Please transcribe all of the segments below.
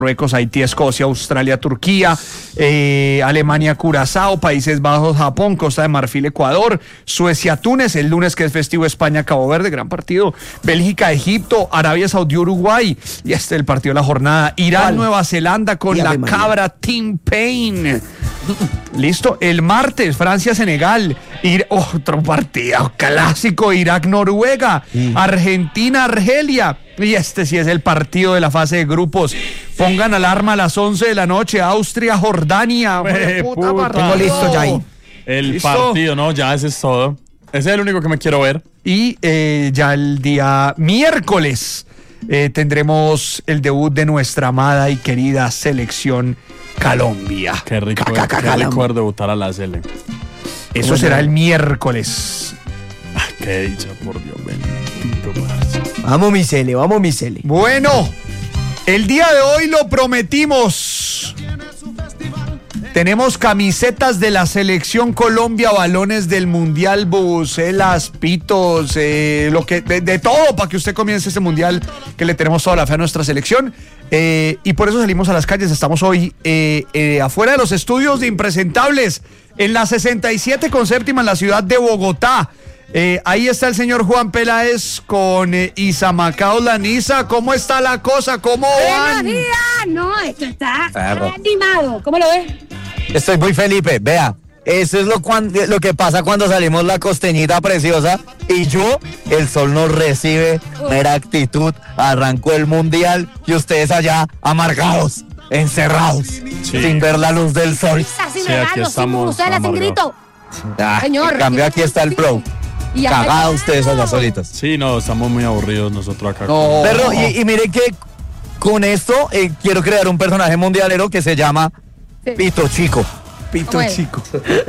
Marruecos, Haití, Escocia, Australia, Turquía, Alemania, Curazao, Países Bajos, Japón, Costa de Marfil, Ecuador, Suecia, Túnez, el lunes que es festivo, España, Cabo Verde, gran partido, Bélgica, Egipto, Arabia Saudí, Uruguay, y este es el partido de la jornada, Irán, Nueva Zelanda con la cabra Team Payne. Listo, el martes, Francia, Senegal, otro partido clásico, Irak, Noruega, Argentina, Argelia. Y este sí es el partido de la fase de grupos. Pongan alarma a las 11 de la noche. Austria, Jordania. Tengo listo ya ahí. ¿Listo? Partido, ¿no? Ya ese es todo. Ese es el único que me quiero ver. Y ya el día miércoles tendremos el debut de nuestra amada y querida selección Colombia. Qué rico, qué rico debutar a la Sele. Eso será el miércoles. Qué dicha, por Dios, bendito. Vamos mi Sele. Bueno, el día de hoy lo prometimos. Tenemos camisetas de la selección Colombia, balones del mundial, bubucelas, pitos, de todo para que usted comience este mundial que le tenemos toda la fe a nuestra selección. Y por eso salimos a las calles. Estamos hoy afuera de los estudios de Impresentables, en la 67 con séptima, en la ciudad de Bogotá. Ahí está el señor Juan Peláez con Isamacao Lanisa. ¿Cómo está la cosa? ¿Cómo van? Buenos días. No, esto está animado. ¿Cómo lo ves? Estoy muy Felipe, vea. Eso es lo que pasa cuando salimos la costeñita preciosa y el sol nos recibe, mera actitud, arrancó el mundial y ustedes allá amargados, encerrados, sin ver la luz del sol. Aquí estamos. Sin grito. Señor. En cambio aquí está el flow. Cagados ustedes allá solitos. Sí, no, estamos muy aburridos nosotros acá. No. Pero, y mire que con esto quiero crear un personaje mundialero que se llama Pito Chico. Pito Chico.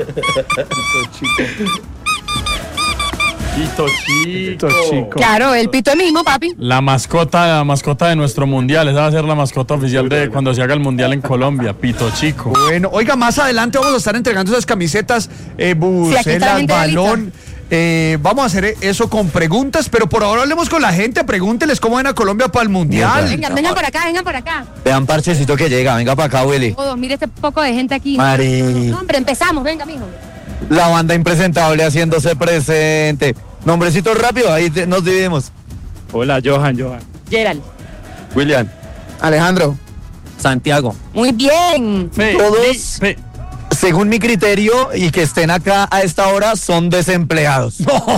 Pito Chico. Claro, el pito mismo, papi. La mascota de nuestro mundial. Esa va a ser la mascota oficial de cuando se haga el mundial en Colombia. Pito Chico. Bueno, oiga, más adelante vamos a estar entregando esas camisetas, bubucelas, balón. Vamos a hacer eso con preguntas, pero por ahora hablemos con la gente. Pregúnteles cómo ven a Colombia para el mundial. Vengan por acá. Vean Parchecito que llega, venga para acá, Willy. Todos, mire este poco de gente aquí. Mari. No, hombre, empezamos, venga, mijo. La banda impresentable haciéndose presente. Nombrecito rápido, ahí nos dividimos. Hola, Johan. Gerald. William. Alejandro. Santiago. Muy bien. Todos, según mi criterio, y que estén acá a esta hora, son desempleados.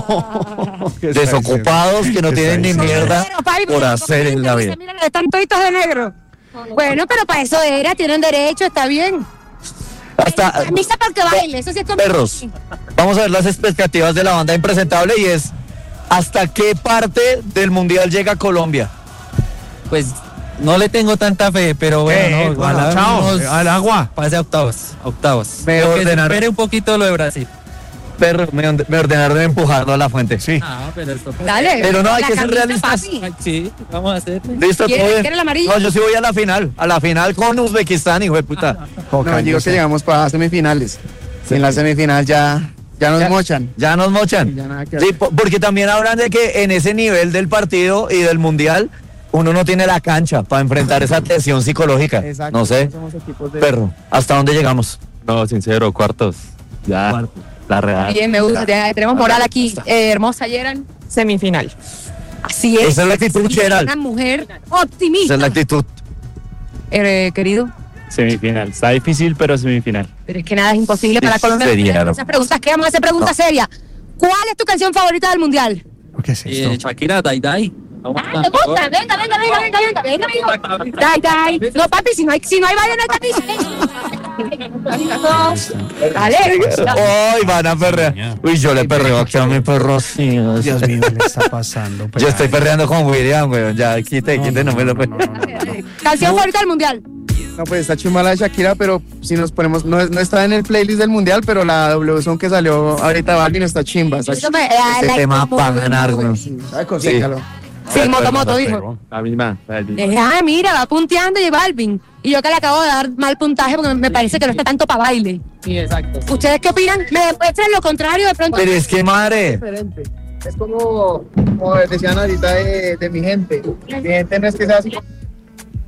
Desocupados, que no tienen ni mierda por hacer en la vida. Mira, están toditos de negro. Bueno, pero para eso tienen derecho, está bien. Hasta misa para que baile, eso sí es como... Perros, vamos a ver las expectativas de la banda impresentable y es ¿hasta qué parte del mundial llega Colombia? Pues no le tengo tanta fe, pero bueno, chao, al agua. Pase a octavos. Me Espere un poquito lo de Brasil. Perro, me ordenaron empujarlo a la fuente. Sí. Pero esto... Dale. Pero no, hay que ser realistas. Sí, vamos a hacer. Listo, todo bien. ¿Quiere el amarillo? No, yo sí voy a la final con Uzbekistán, hijo de puta. No, digo que llegamos para semifinales. En la semifinal ya nos mochan. Ya nos mochan. Ya nada que Sí, porque también hablan de que en ese nivel del partido y del mundial uno no tiene la cancha para enfrentar esa tensión psicológica. Exacto, no sé. Perro, ¿hasta dónde llegamos? No, sincero, cuartos. Ya. La real. Bien, me gusta. Tenemos moral aquí. Hermosa Gerald, semifinal. Así es. Esa es la actitud, Gerald. Una mujer optimista. Esa es la actitud. Querido. Semifinal. Está difícil, pero semifinal. Pero es que nada es imposible para Colombia. Esas preguntas, ¿qué vamos a hacer? Preguntas serias. ¿Cuál es tu canción favorita del mundial? ¿Qué es esto? Shakira, Dai. ¿Te gusta? Venga, amigo. Dai. No, papi, si no hay baile, no hay camisa. Dale. Ay, van a perrear. Uy, yo le perreo aquí a mi perro. Sí, Dios mío, ¿qué le está pasando? Yo estoy perreando con William, güey. Ya, quite, no me lo ¿Canción favorita del mundial? No, pues está chimba la de Shakira, pero si nos ponemos, no está en el playlist del mundial, pero la W Song que salió ahorita Balvin está chimba. Ese tema para ganar, güey. Sí, moto, dijo. La misma. Mira, va punteando y Balvin. Y yo que le acabo de dar mal puntaje porque me parece que no está tanto para baile. Sí, exacto. ¿Ustedes qué opinan? ¿Me demuestran lo contrario de pronto? Pero es que, madre. Diferente. Es como decían ahorita de mi gente. Mi gente no es que sea así